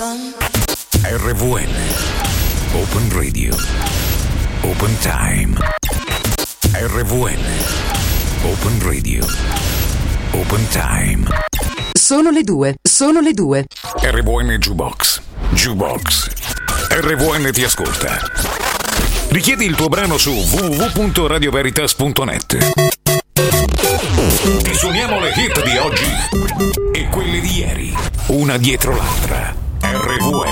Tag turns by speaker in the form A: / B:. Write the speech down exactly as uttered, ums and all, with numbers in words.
A: fun.
B: R V N Open Radio Open Time. R V N Open Radio Open Time.
C: Sono le due, sono le due.
B: R V N Jukebox Jukebox R V N ti ascolta. Richiedi il tuo brano su w w w punto radio veritas punto net. Ti suoniamo le hit di oggi e quelle di ieri, una dietro l'altra. R V